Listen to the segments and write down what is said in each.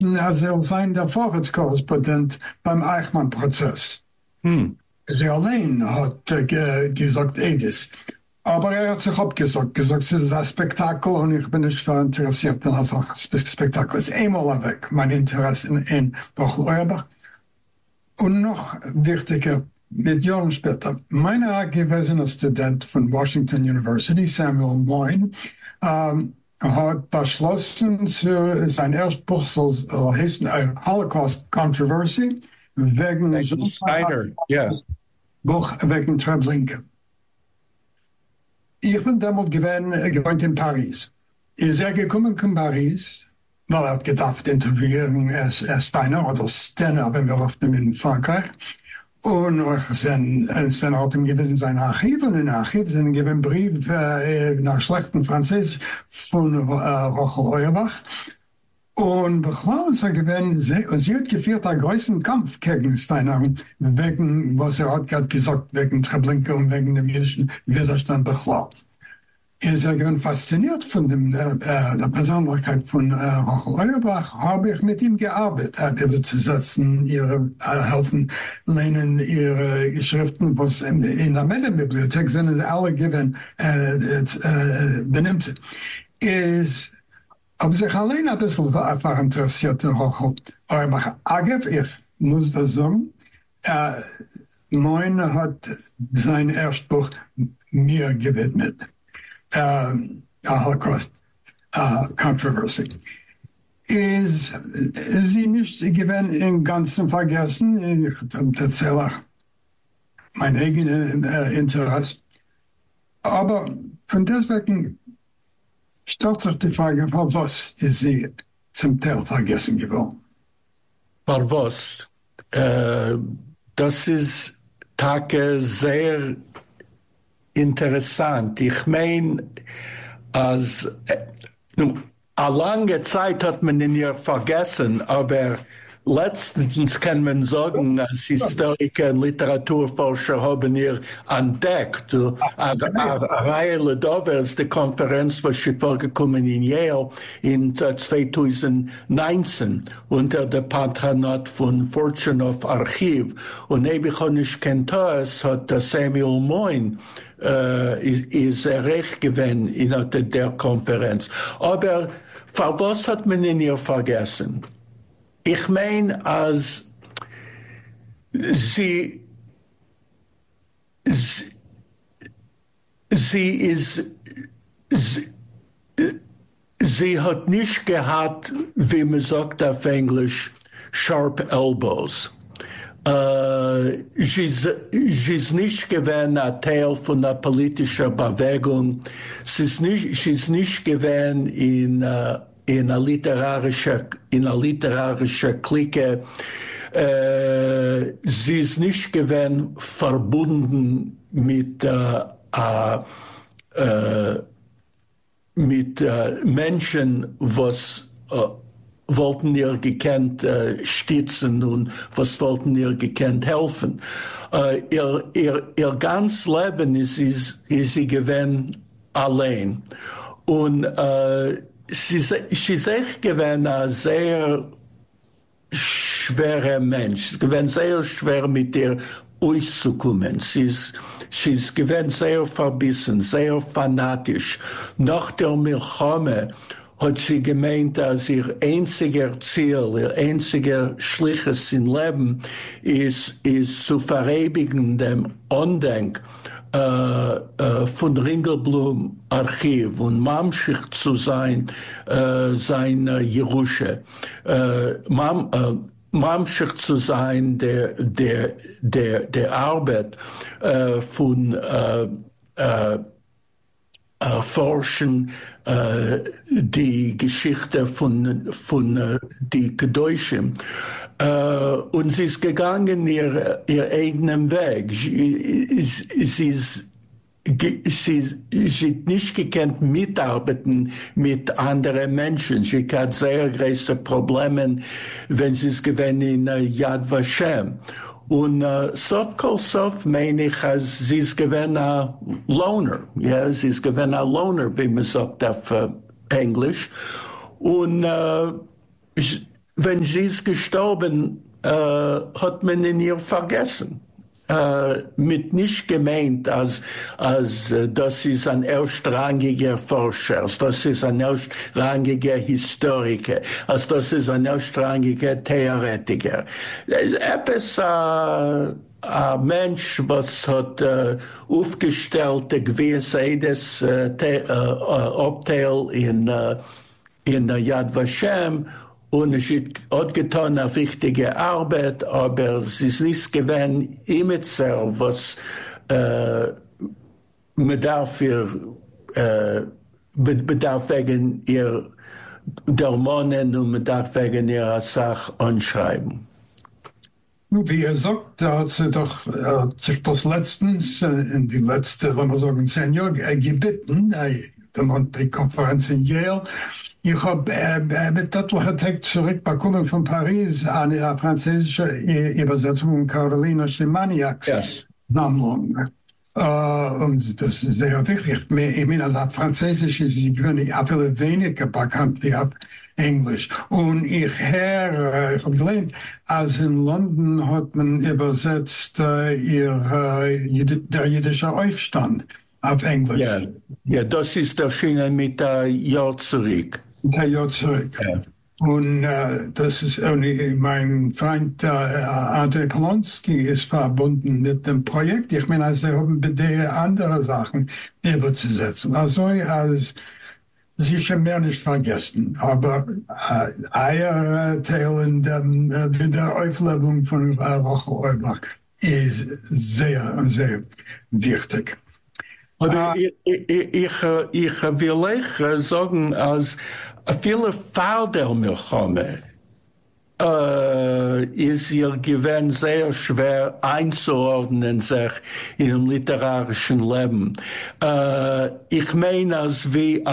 soll sein der Vorratskorrespondent beim Eichmann-Prozess. Sie allein hat gesagt, Edis. Aber er hat sich abgesagt, gesagt, es ist ein Spektakel und ich bin nicht interessiert an so Spektakel. Es ist einmal weg, mein Interesse in Bachel-Euerbach. Und noch wichtiger, mit Jahren später, meiner gewesene Student von Washington University, Samuel Moyn, hat beschlossen, sein erstes Buch soll heißen Holocaust Controversy, wegen Steiner, ja. Buch wegen Treblinka. Ich bin damals gewohnt in Paris. Ist er gekommen in Paris, weil er hat gedacht, interviewen Steiner oder Stenner, wenn wir oft in Frankreich. Und dann hat ihm gewesen sein Archiv, und in Archiv sind gegeben Brief nach schlechtem Französisch von Rochel Euerbach. Und beklar ist er gewesen, sie hat geführt einen größten Kampf gegen Steiner, wegen, was er hat gerade gesagt, wegen Treblinka und wegen dem jüdischen Widerstand beklar. Er ist ja fasziniert von der Persönlichkeit von Rochel Euerbach, habe ich mit ihm gearbeitet, überzusetzen, helfen, lehnen ihre Geschriften, was in der Medienbibliothek sind, alle gegeben, benimmt. Aber sich allein ein bisschen einfach interessiert in Rochel Euerbach. Ich muss das sagen, Moyn hat sein erstes Buch mir gewidmet. Holocaust Controversy. Ist sie nicht gewesen im Ganzen vergessen? Ich erzähle mein eigenes Interesse. Aber von deswegen stellt sich die Frage, für was ist sie zum Teil vergessen geworden? Für was? Das ist Tage sehr interessant. Ich meine, als eine lange Zeit hat man ihn ja vergessen, aber letztens kann man sagen, als Historiker und Literaturforscher haben ihr entdeckt. Eine Reihe darüber ist die Konferenz, was sie vorgekommen in Yale in 2019 unter der Patronat von Fortunow Archiv. Und Nebichonisch Kentas hat Samuel Moyn ist recht gewesen in der Konferenz. Aber für was hat man ihn hier vergessen? Ich meine, als sie hat nicht gehabt, wie man sagt auf Englisch, sharp elbows. Sie ist nicht gewesen ein Teil von einer politischen Bewegung. Sie ist nicht gewesen in einer literarische Clique. Sie ist nicht gewesen verbunden mit Menschen, was wollten ihr gekannt stützen und was wollten ihr gekannt helfen. Ihr ganzes Leben ist sie gewesen allein. Und sie ist echt gewesen ein sehr schwerer Mensch. Es gewesen sehr schwer mit ihr auszukommen. Sie ist gewesen sehr verbissen, sehr fanatisch. Nach der Milchome hat sie gemeint, dass ihr einziger Ziel, ihr einziger Schliches im Leben ist zu verewigen dem Andenk von Ringelblum Archiv und Mamschich zu sein, sein Jerusche. Mamschich zu sein der Arbeit von forschen die Geschichte von die Kedoshim. Und sie ist gegangen ihr eigenen Weg. Sie ist nicht gekannt mitarbeiten mit anderen Menschen. Sie hat sehr große Probleme, wenn sie es gewinnen in Yad Vashem. Und sof meine ich, als sie ist gewinnen ein Loner. Ja, sie ist gewinnen ein Loner, wie man sagt auf Englisch. Und wenn sie ist gestorben, hat man in ihr vergessen. Mit nicht gemeint, als das ist ein erstrangiger Forscher, als das ist ein erstrangiger Historiker, als das ist ein erstrangiger Theoretiker. Das ist etwas, ein Mensch, was hat aufgestellt, gewiss jedes Abteil in der Yad Vashem, und es hat getan eine wichtige Arbeit, aber es ist nicht gewesen immer so, was man bedarf wegen ihr Dämonen und man darf wegen ihrer Sache anschreiben. Wie sagt, hat sich das letztens in die letzten, lassen wir sagen, 10 Jahre gebeten, die Konferenz in Yale. Ich habe mit etlichen Tagen zurückbekommen von Paris eine französische Übersetzung von Carolina Schimaniaks Sammlung. Und das ist sehr wichtig. Ich meine, als Französisch ist sie viel weniger bekannt wie auf Englisch. Und ich habe gelernt, als in London hat man übersetzt der jüdische Aufstand auf Englisch. Ja, das ist erschienen mit ein Jahr zurück. Ja. Und das ist mein Freund Andrei Polonsky ist verbunden mit dem Projekt. Ich meine, sie haben bitte andere Sachen überzusetzen. Also als sicher mehr nicht vergessen, aber Eier Teil in der Wiederauflebung von Rachel Auerbach ist sehr, sehr wichtig. Oder ich will euch sagen, als viele Fall der Milchome ist ihr gewesen sehr schwer einzuordnen, sich in dem literarischen Leben. Ich meine, als wie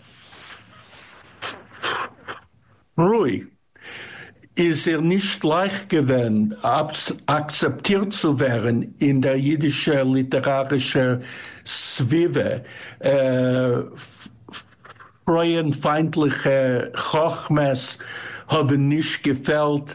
ruhig ist nicht leicht gewesen, akzeptiert zu werden in der jüdischen literarischen Sphäre. Freudenfeindliche Chochmes haben nicht gefällt.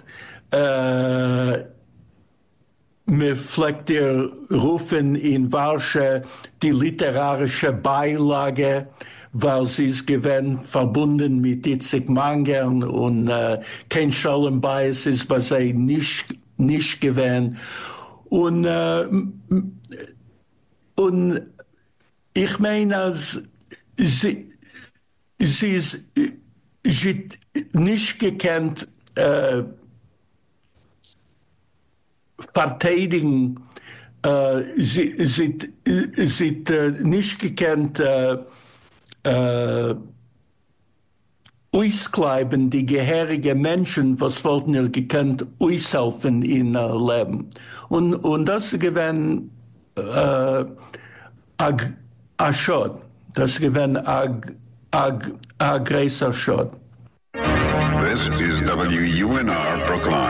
Mir pflegt rufen in Warsche die literarische Beilage, weil sie ist gewesen verbunden mit Itzik Mangern und kein Shalom Bayis ist bei sie nicht gewesen. Und ich meine, als sie ist nicht gekannt verteidigen, sie nicht gekannt auskleiben die gehörige Menschen, was wollten ihr gekannt aushelfen in Leben. Und das gewesen a Schott. Das gewesen a größer Schott. This is WUNR Brooklyn.